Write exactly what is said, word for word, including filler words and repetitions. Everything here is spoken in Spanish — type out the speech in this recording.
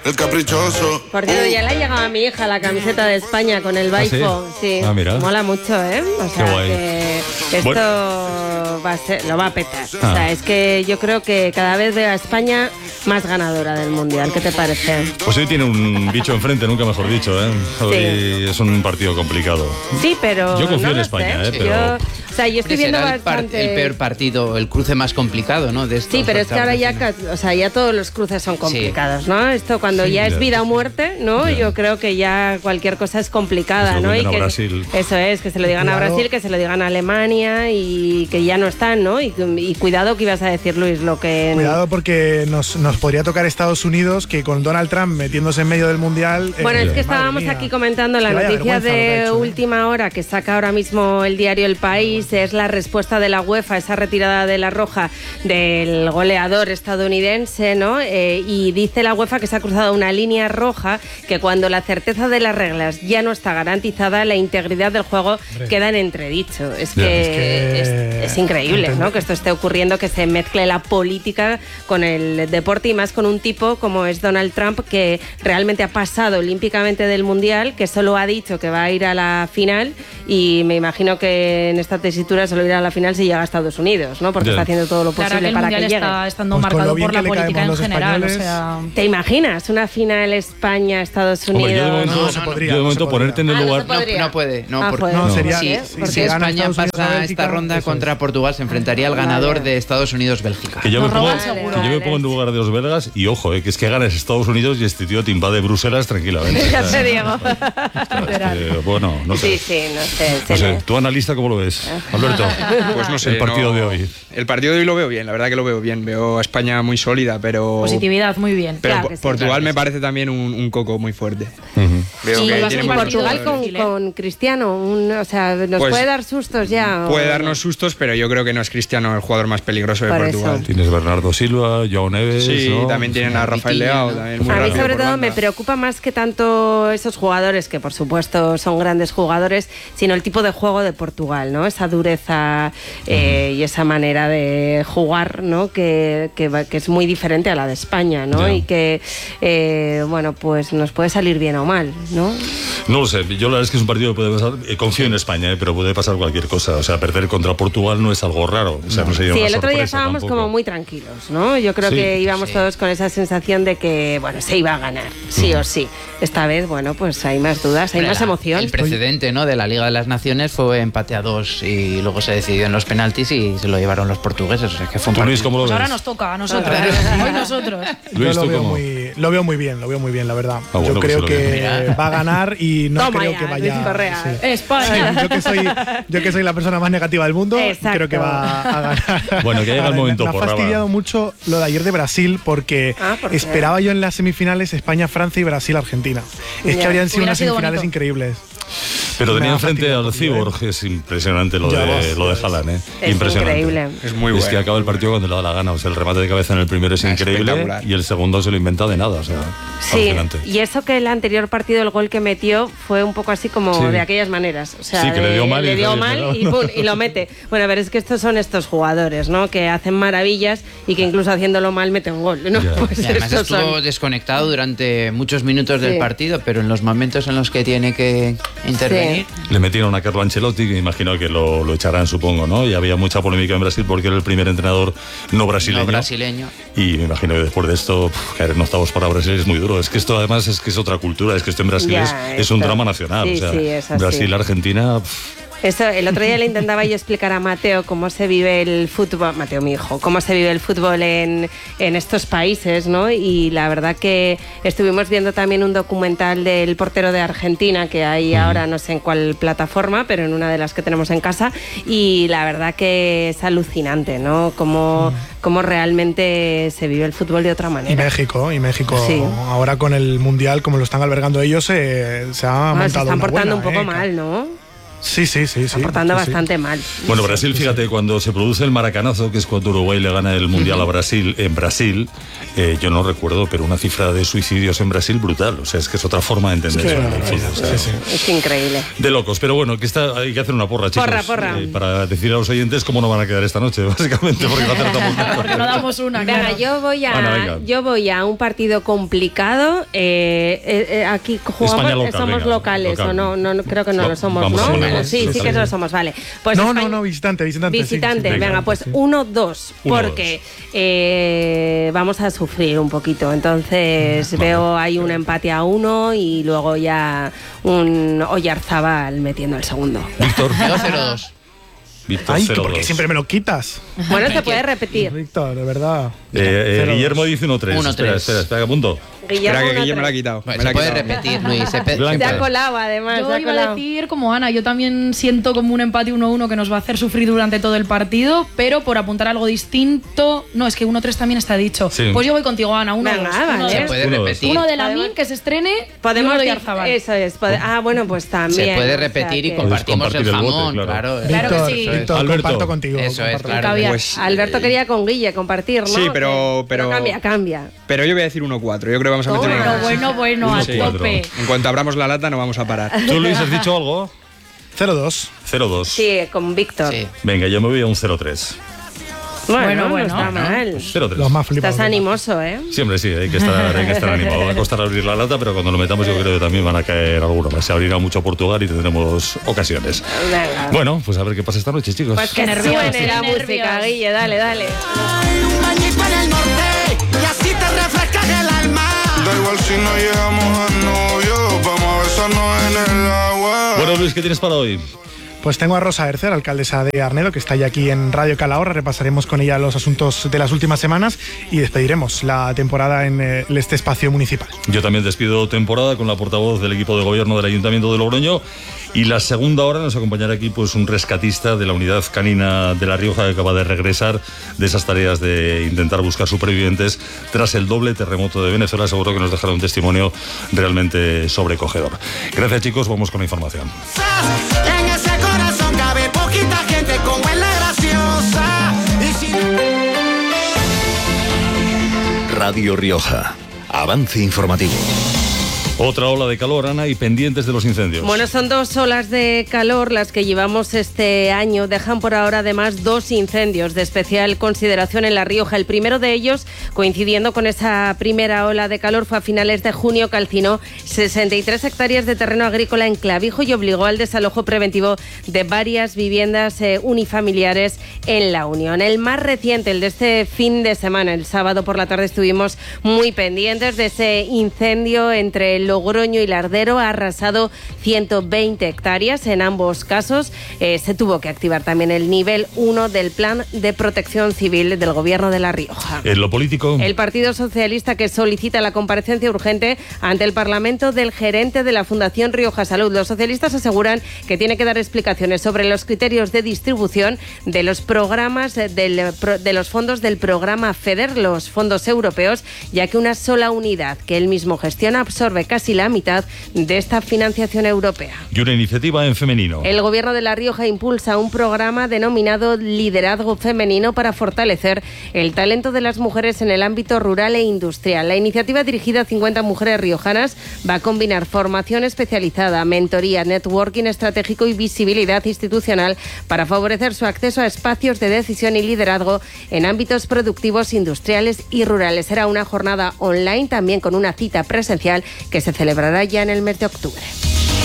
el caprichoso. Por cierto, ya le ha llegado a mi hija la camiseta de España con el Baifo. ¿Ah, sí? sí? Ah, mira. Mola mucho, ¿eh? O sea, qué guay. que esto bueno. va a ser, lo va a petar. Ah. O sea, es que yo creo que cada vez veo a España más ganadora del Mundial. ¿Qué te parece? Pues hoy tiene un bicho enfrente, nunca mejor dicho, ¿eh? Hoy Sí. es un partido complicado. Sí, pero Yo confío no en lo España, sé. ¿eh? Pero... Yo, o sea, yo estoy viendo Será el, par- bastante... el peor partido, el cruce más complicado, ¿no? De estos Sí, pero es que ahora ya, octavos de final. ca- o sea, ya todos los cruces son complicados, ¿no? Esto cuando Sí, ya es ya. vida o muerte, ¿no? Ya. Yo creo que ya cualquier cosa es complicada, Que se lo ¿no? cuenten a que Brasil. eso es, que se lo digan a Cuidado. Brasil, que se lo digan a Alemania y que ya no están, ¿no? Y, y cuidado que ibas a decir, Luis, lo que... Cuidado porque nos, nos podría tocar Estados Unidos, que con Donald Trump metiéndose en medio del Mundial... Bueno, eh, es que madre estábamos mía. aquí comentando la Que vaya noticia vergüenza lo que ha de hecho, ¿eh? última hora que saca ahora mismo el diario El País, es la respuesta de la UEFA, esa retirada de la roja del goleador estadounidense, ¿no? Eh, y dice la UEFA que se ha cruzado una línea roja, que cuando la certeza de las reglas ya no está garantizada, la integridad del juego Hombre. queda en entredicho. Es Ya. que Es que- es, es increíble, ¿no? Entiendo. Que esto esté ocurriendo, que se mezcle la política con el deporte y más con un tipo como es Donald Trump, que realmente ha pasado olímpicamente del Mundial, que solo ha dicho que va a ir a la final y me imagino que en esta tesitura solo irá a la final si llega a Estados Unidos, ¿no? Porque Ya. está haciendo todo lo Claro posible que el para Mundial que llegue. está estando Pues con marcado lo bien por la que le política caemos en los general. O españoles. sea, ¿Te imaginas una final España-Estados Hombre, Unidos? yo de momento, No, yo se de podría, no momento se ponerte en el podría. lugar... Ah, no se podría. No, no puede, no, Ah, porque joder. No, ¿Por sería- qué? sí, ¿Por sí, si qué? gana España Estados Unidos a pasa Bélgica, esta ronda eso es. contra Portugal, se enfrentaría al ganador Vale. de Estados Unidos-Bélgica. Que yo, me Nos pongo, roban que seguro. yo me pongo en lugar de los belgas y ojo, eh, que es que ganas Estados Unidos y este tío te invade Bruselas tranquilamente. Ya O sea, te digo. es que, bueno, no sé. Sí, sí, no sé. No se sé, le- ¿tú analista cómo lo ves? Alberto, Pues no sé. el partido no- de hoy. El partido de hoy lo veo bien, la verdad que lo veo bien. Veo a España muy sólida, pero. positividad, muy bien. Pero Claro Po- que sí. Portugal Claro que me sí. parece también un, un coco muy fuerte. Ujú. Veo Y, que va a tiene ser y un muy partido Portugal buenos con, difícil, ¿eh? con Cristiano, un- o sea, ¿nos Pues, puede dar sustos ya? o- Puede darnos sustos, pero yo creo que no es Cristiano el jugador más peligroso de Por Portugal. eso. Tienes Bernardo Silva, Joao Neves. Sí, ¿no? también tienen a Rafael Vitinha, Leao, ¿no? también muy A mí rápido sobre por todo banda. me preocupa más que tanto esos jugadores, que por supuesto son grandes jugadores, sino el tipo de juego de Portugal, ¿no? Esa dureza eh, y esa manera de jugar, ¿no? Que, que, va- que es muy diferente a la de España, ¿no? Ya. Y que, eh, bueno, pues nos puede salir bien o mal, ¿no? No lo sé, yo la verdad es que es un partido que puede pasar, eh, confío en España, eh, pero puede pasar cualquier cosa, o sea, perder contra Portugal no es algo raro, o sea, no, sería Sí, una el otro día sorpresa estábamos tampoco. como muy tranquilos, ¿no? Yo creo Sí. que íbamos Sí. todos con esa sensación de que, bueno, se iba a ganar, sí o sí. Esta vez, bueno, pues hay más dudas, hay Hombre, más la- emoción. El precedente, ¿no? De la Liga de las Naciones fue empate a dos y luego se decidió en los penaltis y se lo llevaron los portugueses. O sea, que fue un ¿Tú, Luis, partido- cómo lo Pues ves? ahora nos toca a nosotros. Hoy nosotros. Luis, Yo ¿tú lo veo, cómo? muy, lo veo muy bien, lo veo muy bien, la verdad. Ah, bueno, Yo pues creo se lo que veo. va a ganar y no Toma creo ya, que vaya. Luis Correa. sí. España. Yo que, soy, yo que soy la persona más negativa del mundo, Exacto. creo que va a ganar. Bueno, que llega el Ahora, momento Me ha porra, va. fastidiado mucho lo de ayer de Brasil porque Ah, ¿por qué? esperaba yo en las semifinales España-Francia y Brasil-Argentina. Es Ya. que habrían sido Hubiera unas sido semifinales bonito. increíbles. Pero Me tenía ha enfrente fastidiado al un poquillo, Cyborg, es impresionante lo Ya de, ves, lo de ya ves. Haaland, ¿eh? Es impresionante. increíble. Es muy Es bueno. que acaba el partido cuando le da la gana, o sea, el remate de cabeza en el primero es Es increíble espectacular. y el segundo se lo inventa de nada, o sea, Sí, alucinante. y eso que el anterior partido, el gol que metió, fue un poco así como Sí. de aquellas maneras. O sea, Sí, que de- le dio mal y le dio dice, mal "No". y, pum, y lo mete. Bueno, a ver, es que estos son estos jugadores, ¿no? Que hacen maravillas y que incluso haciéndolo mal meten un gol, ¿no? Ya. Pues Y además estos estuvo son. desconectado durante muchos minutos del Sí. partido, pero en los momentos en los que tiene que intervenir. Le metieron a Carlo Ancelotti, que imagino que lo, lo echarán, supongo, ¿no? Y había mucha polémica en Brasil porque era el primer entrenador no brasileño. No brasileño. Y me imagino que después de esto, pf, caer en octavos para Brasil es muy duro. Es que esto además es que es otra cultura, es que esto en Brasil Ya, es, es un esto- drama nacional. sí, o sea, sí, es así. Brasil, Argentina. pf, Eso, el otro día le intentaba yo explicar a Mateo cómo se vive el fútbol, Mateo mi hijo, cómo se vive el fútbol en, en estos países, ¿no? Y la verdad que estuvimos viendo también un documental del portero de Argentina que hay ahora, no sé en cuál plataforma, pero en una de las que tenemos en casa, y la verdad que es alucinante, ¿no? Cómo, cómo realmente se vive el fútbol de otra Y manera. México, y México Sí. ahora con el Mundial, como lo están albergando ellos, eh, se ha Bueno, montado se están una portando buena, un poco eh, mal, ¿no? Sí, sí, sí. sí portando sí, bastante sí. mal. Bueno, Brasil, fíjate, cuando se produce el maracanazo, que es cuando Uruguay le gana el Mundial uh-huh. a Brasil, en Brasil, eh, yo no recuerdo, pero una cifra de suicidios en Brasil brutal. O sea, es que es otra forma de entender sí, eso. El fútbol, sí, sí. Es increíble. De locos, pero bueno, que está, hay que hacer una porra, chicos. Porra, porra. Eh, para decir a los oyentes cómo no van a quedar esta noche, básicamente, porque va a hacer tampoco. Porque no damos una, venga, claro. yo voy a, Ana, yo voy a un partido complicado. Eh, eh, eh, aquí jugamos, local, somos venga, locales, local. o no, no, no, creo que no Va, lo somos, vamos ¿no? a ver, Sí, sí que lo somos, vale. Pues no, España, no, no, visitante, visitante. Visitante, sí, sí, venga, sí, pues sí. uno dos, porque eh, vamos a sufrir un poquito. Entonces vale. veo ahí un empate a uno y luego ya un Oyarzábal metiendo el segundo. Víctor, cero dos. Víctor, Ay, cero ¿por qué dos. siempre me lo quitas? Bueno, se puede repetir. Víctor, de verdad. Eh, eh, Guillermo dice uno tres. uno tres. Espera, espera, espera, que apunto. Guillermo, Espera, que uno, Guille me la ha tres. quitado. Bueno, me la se ha puede quitado. repetir, Luis. Se pe- Blanca. Se ha colado, además. se Yo ha iba a colado. decir como Ana, yo también siento como un empate uno uno que nos va a hacer sufrir durante todo el partido, pero por apuntar algo distinto, no, es que uno tres también está dicho. Sí. Pues yo voy contigo, Ana, uno Venga, dos. vale. Uno, se dos. puede Uno, dos. repetir. Uno de Lamin que se estrene, Podemos y uno de decir- Oyarzábal. Eso es. pode- ah, bueno, pues también. Se puede o sea repetir y que- compartimos Puedes el compartir el jamón, bote, claro. claro. Claro que Víctor, sí. Víctor, Alberto. comparto contigo. Eso es, comparto claro. Caviar. Pues, Alberto eh, quería con Guille compartir, ¿no? Sí, pero- Que- pero- cambia, cambia. Pero yo voy a decir uno cuatro. Yo creo que vamos a meter Toma. una. Bueno, bueno, bueno, a Uno, cuatro. tope. En cuanto abramos la lata, no vamos a parar. ¿Tú, Luis, has dicho algo? cero dos. cero dos. Sí, con Víctor. Sí. Venga, yo me voy a un cero tres. Bueno, Bueno, no bueno. está mal. cero tres. Los más flipados. Estás animoso, ¿eh? Siempre sí, hay que estar, hay que estar animado. Va a costar abrir la lata, pero cuando lo metamos yo creo que también van a caer algunos más. Se abrirá mucho Portugal y tendremos ocasiones. Venga. Bueno, pues a ver qué pasa esta noche, chicos. Pues que nervios, suene qué la nervios. música, Guille, dale, dale. Un bañito en el norte y así te refrescas el alma. Da igual si no llegamos a novio, vamos a besarnos en el agua. Bueno, Luis, ¿qué tienes para hoy? Pues tengo a Rosa Ercer, alcaldesa de Arnedo, que está ya aquí en Radio Calahorra. Repasaremos con ella los asuntos de las últimas semanas y despediremos la temporada en eh, este espacio municipal. Yo también despido temporada con la portavoz del equipo de gobierno del Ayuntamiento de Logroño. Y la segunda hora nos acompañará aquí pues un rescatista de la unidad canina de La Rioja que acaba de regresar de esas tareas de intentar buscar supervivientes tras el doble terremoto de Venezuela. Seguro que nos dejará un testimonio realmente sobrecogedor. Gracias, chicos, vamos con la información. En ese corazón cabe poquita gente como es la graciosa. Y si... Radio Rioja. Avance informativo. Otra ola de calor, Ana, y pendientes de los incendios. Bueno, son dos olas de calor las que llevamos este año. Dejan por ahora además dos incendios de especial consideración en La Rioja. El primero de ellos, coincidiendo con esa primera ola de calor, fue a finales de junio. Calcinó sesenta y tres hectáreas de terreno agrícola en Clavijo y obligó al desalojo preventivo de varias viviendas eh, unifamiliares en La Unión. El más reciente, el de este fin de semana, el sábado por la tarde, estuvimos muy pendientes de ese incendio entre el Logroño y Lardero. Ha arrasado ciento veinte hectáreas. En ambos casos eh, se tuvo que activar también el nivel uno del Plan de Protección Civil del Gobierno de La Rioja. En lo político... El Partido Socialista, que solicita la comparecencia urgente ante el Parlamento del gerente de la Fundación Rioja Salud. Los socialistas aseguran que tiene que dar explicaciones sobre los criterios de distribución de los programas del, de los fondos del programa FEDER, los fondos europeos, ya que una sola unidad que él mismo gestiona absorbe casi la mitad de esta financiación europea. Y una iniciativa en femenino. El Gobierno de La Rioja impulsa un programa denominado Liderazgo Femenino para fortalecer el talento de las mujeres en el ámbito rural e industrial. La iniciativa, dirigida a cincuenta mujeres riojanas, va a combinar formación especializada, mentoría, networking estratégico y visibilidad institucional para favorecer su acceso a espacios de decisión y liderazgo en ámbitos productivos, industriales y rurales. Será una jornada online, también con una cita presencial que se celebrará ya en el mes de octubre.